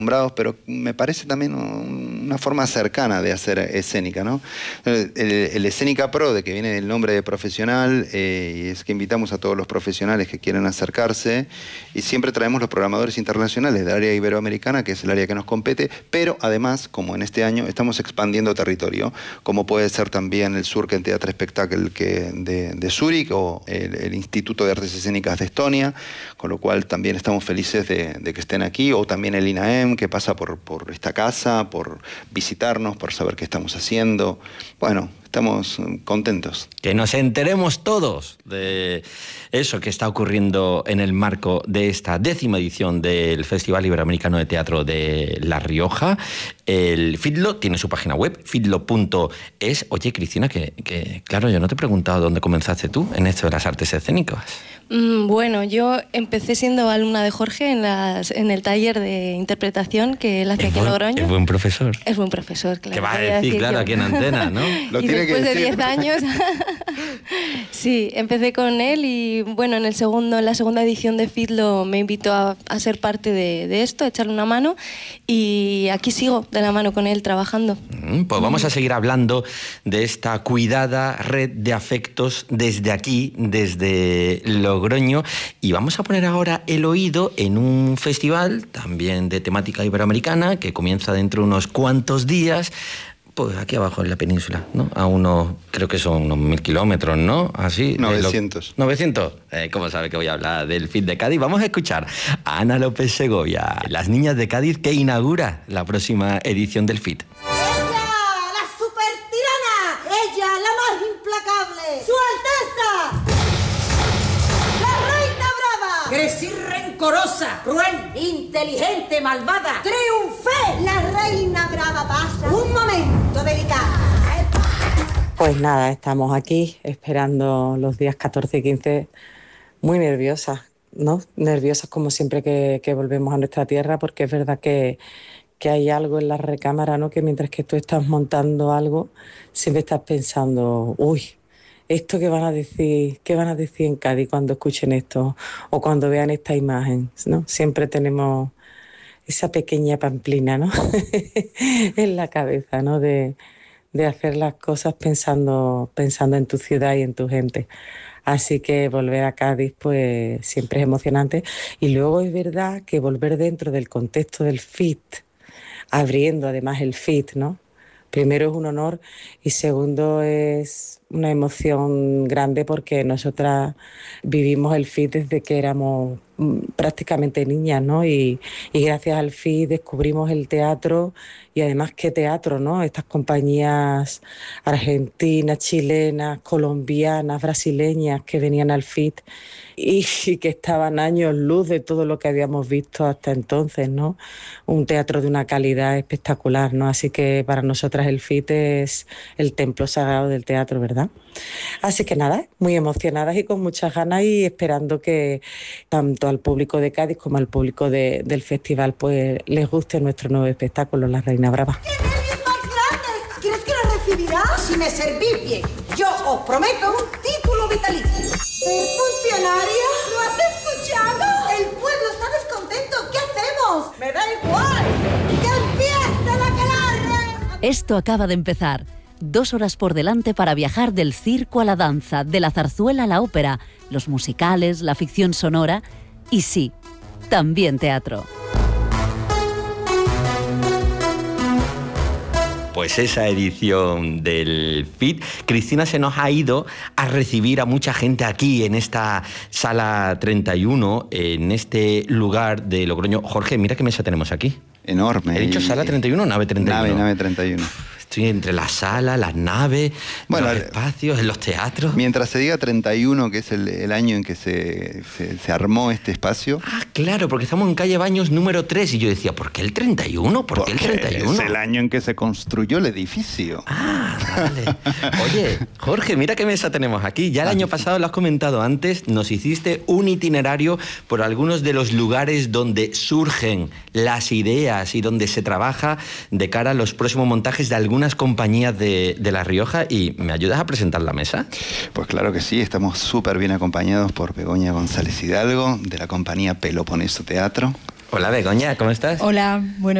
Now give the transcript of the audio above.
pero me parece también una forma cercana de hacer escénica, ¿no? El Escénica Pro, de que viene del nombre de profesional, y es que invitamos a todos los profesionales que quieran acercarse, y siempre traemos los programadores internacionales del área iberoamericana, que es el área que nos compete, pero además, como en este año, estamos expandiendo territorio, como puede ser también el Surken Theatre Spectacle de Zúrich, o el Instituto de Artes Escénicas de Estonia, con lo cual también estamos felices de que estén aquí, o también el INAEM, que pasa por esta casa, por visitarnos, por saber qué estamos haciendo. Bueno, estamos contentos. Que nos enteremos todos de eso que está ocurriendo en el marco de esta 10ª edición del Festival Iberoamericano de Teatro de La Rioja. El FITLO tiene su página web, fitlo.es. Oye, Cristina, que claro, yo no te he preguntado dónde comenzaste tú en esto de las artes escénicas. Bueno, yo empecé siendo alumna de Jorge en el taller de interpretación que él hacía aquí en Logroño. Es buen profesor. Es buen profesor, claro. ¿Qué va a decir, claro, aquí en antena, no? Y después de 10 años, sí, empecé con él y bueno, en la segunda edición de FITLO me invitó a ser parte de esto, a echarle una mano, y aquí sigo de la mano con él trabajando. Pues vamos a seguir hablando de esta cuidada red de afectos desde aquí, desde Logroño, y vamos a poner ahora el oído en un festival también de temática iberoamericana que comienza dentro de unos cuantos días, pues aquí abajo en la península, ¿no? A unos, creo que son unos 1000 kilómetros, ¿no? Así. 900. 900. ¿Cómo sabe que voy a hablar del FIT de Cádiz? Vamos a escuchar a Ana López Segovia, las niñas de Cádiz, que inaugura la próxima edición del FIT. ¡Ella, la supertirana! ¡Ella, la más implacable! ¡Su Alteza! ¡La Reina Brava! ¡Gresir rencorosa! ¡Cruel, inteligente, malvada! ¡Triunfé! La Reina Brava pasa un momento delicado. Pues nada, estamos aquí esperando los días 14 y 15, muy nerviosas, ¿no? Nerviosas como siempre que volvemos a nuestra tierra, porque es verdad que hay algo en la recámara, ¿no? Que mientras que tú estás montando algo, siempre estás pensando, uy, ¿esto qué van a decir en Cádiz cuando escuchen esto o cuando vean esta imagen, ¿no? Siempre tenemos esa pequeña pamplina, ¿no? en la cabeza, ¿no? De hacer las cosas pensando en tu ciudad y en tu gente. Así que volver a Cádiz pues siempre es emocionante. Y luego es verdad que volver dentro del contexto del FIT, abriendo además el FIT, ¿no? Primero es un honor y segundo es una emoción grande porque nosotras vivimos el FIT desde que éramos prácticamente niñas, ¿no? Y gracias al FIT descubrimos el teatro y además qué teatro, ¿no? Estas compañías argentinas, chilenas, colombianas, brasileñas que venían al FIT y que estaban años luz de todo lo que habíamos visto hasta entonces, ¿no? Un teatro de una calidad espectacular, ¿no? Así que para nosotras el FIT es el templo sagrado del teatro, ¿verdad? Así que nada, muy emocionadas y con muchas ganas y esperando que tanto al público de Cádiz como al público del festival pues les guste nuestro nuevo espectáculo, La Reina Brava. ¡Qué nervios más grandes! ¿Quieres que lo recibirá? Si me servís bien, yo os prometo un título vitalicio. ¿Ser funcionaria? ¿Lo has escuchado? El pueblo está descontento. ¿Qué hacemos? ¡Me da igual! ¡Que empiece la aquelarre! Esto acaba de empezar. 2 horas por delante para viajar del circo a la danza, de la zarzuela a la ópera, los musicales, la ficción sonora y sí, también teatro. Pues esa edición del FIT, Cristina se nos ha ido a recibir a mucha gente aquí en esta sala 31, en este lugar de Logroño. Jorge, mira qué mesa tenemos aquí. Enorme. ¿He dicho sala 31 o nave 31? Nave 31. Estoy entre la sala, las naves, los espacios, en los teatros. Mientras se diga 31, que es el año en que se armó este espacio. Ah, claro, porque estamos en calle Baños número 3. Y yo decía, ¿por qué el 31? ¿Por qué el 31? Es el año en que se construyó el edificio. Ah, vale. Oye, Jorge, mira qué mesa tenemos aquí. Ya el año pasado, lo has comentado antes, nos hiciste un itinerario por algunos de los lugares donde surgen las ideas y donde se trabaja de cara a los próximos montajes de algunas compañías de La Rioja. ¿Y me ayudas a presentar la mesa? Pues claro que sí, estamos súper bien acompañados por Begoña González Hidalgo, de la compañía Peloponeso Teatro. Hola Begoña, ¿cómo estás? Hola, bueno.